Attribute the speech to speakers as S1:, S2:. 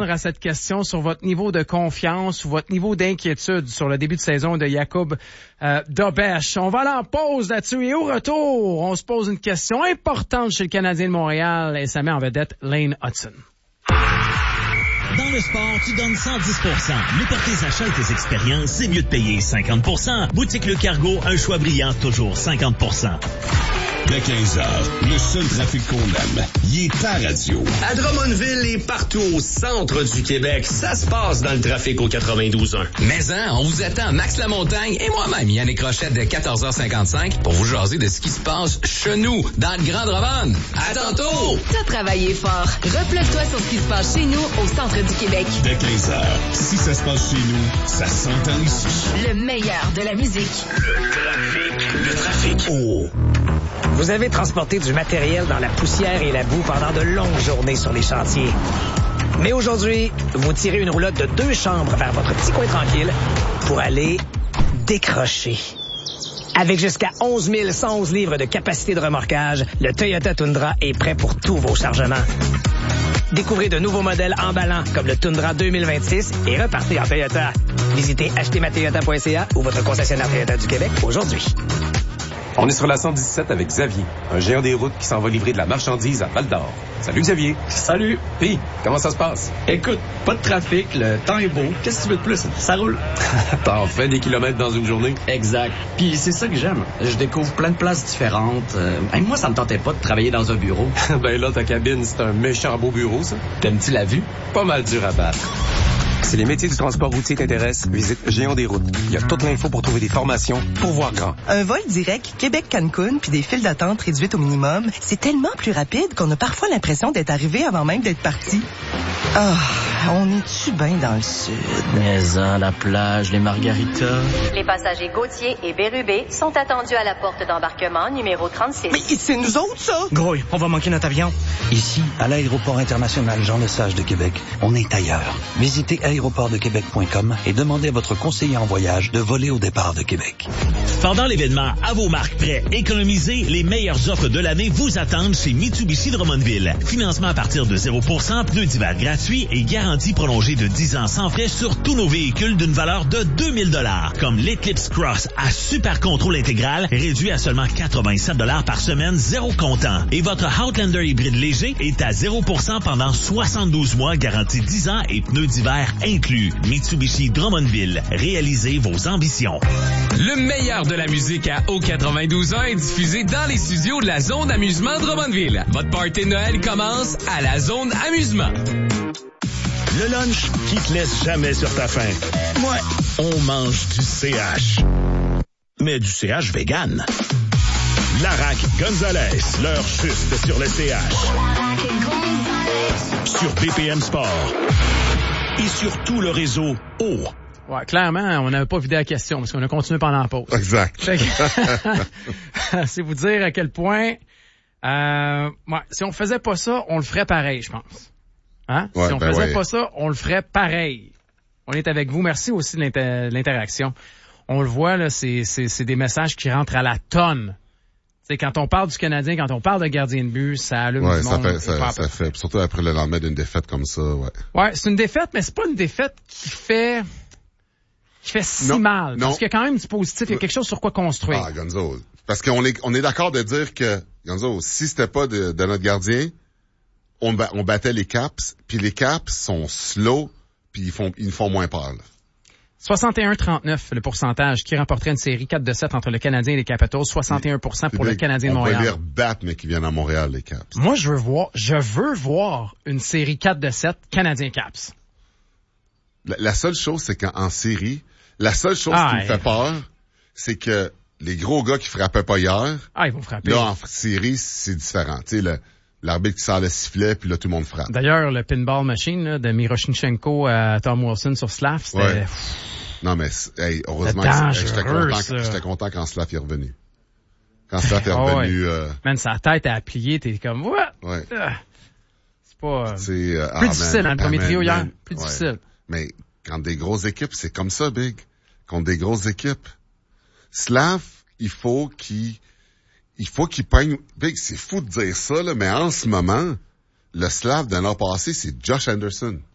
S1: à cette question sur votre niveau de confiance ou votre niveau d'inquiétude sur le début de saison de Jakub Dobeš. On va aller en pause là-dessus et au retour, on se pose une question importante chez le Canadien de Montréal et ça met en vedette Lane Hutson.
S2: Dans le sport, tu donnes 110%. Mais pour tes achats et tes expériences, c'est mieux de payer 50%. Boutique Le Cargo, un choix brillant, toujours 50%.
S3: Dès 15h, le seul trafic qu'on aime, il est à radio.
S4: À Drummondville et partout au centre du Québec, ça se passe dans le trafic au 92.1.
S5: Mais on vous attend, Max Lamontagne et moi-même, Yannick Rochette, de 14h55 pour vous jaser de ce qui se passe chez nous, dans le Grand Drummond. À tantôt!
S6: T'as travaillé fort. Replug-toi sur ce qui se passe chez nous, au centre du Québec.
S3: Dès 15h, si ça se passe chez nous, ça s'entend ici.
S6: Le meilleur de la musique.
S4: Le trafic. Oh!
S7: Vous avez transporté du matériel dans la poussière et la boue pendant de longues journées sur les chantiers. Mais aujourd'hui, vous tirez une roulotte de 2 chambres vers votre petit coin tranquille pour aller décrocher. Avec jusqu'à 11 111 livres de capacité de remorquage, le Toyota Tundra est prêt pour tous vos chargements. Découvrez de nouveaux modèles emballants comme le Tundra 2026 et repartez en Toyota. Visitez achetezmatoyota.ca ou votre concessionnaire Toyota du Québec aujourd'hui.
S8: On est sur la 117 avec Xavier, un géant des routes qui s'en va livrer de la marchandise à Val-d'Or. Salut Xavier.
S9: Salut.
S8: Puis, comment ça se passe?
S9: Écoute, pas de trafic, le temps est beau. Qu'est-ce que tu veux de plus? Ça roule.
S8: T'en fais des kilomètres dans une journée?
S9: Exact. Puis c'est ça que j'aime. Je découvre plein de places différentes. Moi, ça me tentait pas de travailler dans un bureau.
S8: Ben là, ta cabine, c'est un méchant beau bureau, ça.
S9: T'aimes-tu la vue?
S8: Pas mal dur à battre. Si les métiers du transport routier t'intéressent, visite Géant des routes. Il y a toute l'info pour trouver des formations pour voir grand.
S10: Un vol direct Québec-Cancun puis des files d'attente réduites au minimum, c'est tellement plus rapide qu'on a parfois l'impression d'être arrivé avant même d'être parti. Ah, on est-tu bien dans le sud?
S9: Maison, la plage, les margaritas.
S6: Les passagers Gauthier et Bérubé sont attendus à la porte d'embarquement numéro 36.
S10: Mais c'est nous autres, ça?
S7: Grouille, on va manquer notre avion.
S11: Ici, à l'aéroport international Jean-Lesage de Québec, on est ailleurs. Visitez aéroportdequebec.com et demandez à votre conseiller en voyage de voler au départ de Québec.
S2: Pendant l'événement, à vos marques prêts, économisez, les meilleures offres de l'année vous attendent chez Mitsubishi Drummondville. Financement à partir de 0%, pneus d'hiver gratuits et garantie prolongée de 10 ans sans frais sur tous nos véhicules d'une valeur de 2000 $, comme l'Eclipse Cross à super contrôle intégral, réduit à seulement 87 $ par semaine, 0 comptant. Et votre Outlander hybride léger est à 0% pendant 72 mois, garantie 10 ans et pneus d'hiver inclus. Mitsubishi Drummondville, réalisez vos ambitions.
S5: Le meilleur de la musique à O92.1 est diffusé dans les studios de la Zone Amusement Drummondville. Votre party de Noël commence à la Zone Amusement.
S2: Le lunch qui te laisse jamais sur ta faim. Ouais, on mange du CH. Mais du CH vegan. Larac Gonzalez, leur juste sur le CH. Sur BPM Sport. Et sur tout le réseau O.
S1: Ouais, clairement, on n'avait pas vidé la question parce qu'on a continué pendant la pause.
S12: Exact.
S1: C'est vous dire à quel point, si on faisait pas ça, on le ferait pareil, je pense. Hein?
S12: Ouais,
S1: si on faisait pas ça, on le ferait pareil. On est avec vous. Merci aussi de l'interaction. On le voit, là, c'est des messages qui rentrent à la tonne. C'est quand on parle du Canadien, quand on parle de gardien de but, ça allume du monde.
S12: Ça fait, surtout après le lendemain d'une défaite comme ça, ouais.
S1: Ouais, c'est une défaite, mais c'est pas une défaite qui fait si mal. Parce qu'il y a quand même du positif, il y a quelque chose sur quoi construire.
S12: Ah, Gonzo. Parce qu'on est d'accord de dire que, Gonzo, si c'était pas de notre gardien, on battait les Caps, puis les Caps sont slow, puis ils font moins peur, là.
S1: 61-39, le pourcentage qui remporterait une série 4-7 entre le Canadien et les Capitals. 61% pour le Canadien de Montréal.
S12: On va les rebattre, mais qui viennent à Montréal, les Caps.
S1: Moi, je veux voir une série 4-7 Canadien-Caps.
S12: La seule chose, c'est qu'en série, la seule chose qui me fait peur, c'est que les gros gars qui frappaient pas hier,
S1: ils vont frapper.
S12: Là, en série, c'est différent. Tu sais, l'arbitre qui sort le sifflet, puis là, tout le monde frappe.
S1: D'ailleurs, le pinball machine là, de Miroshnichenko à Tom Wilson sur Slav, c'était...
S12: Ouais. Non, mais heureusement, j'étais content quand Slav est revenu. Quand Slav est revenu...
S1: Man, sa tête a plié, t'es comme... What?
S12: Ouais.
S1: C'est pas... plus difficile, le premier trio hier. Plus difficile.
S12: Mais quand des grosses équipes, c'est comme ça, Big. Contre des grosses équipes. Slav, il faut qu'il peigne... Big, c'est fou de dire ça, là, mais en ce moment, le Slav de l'an passé, c'est Josh Anderson.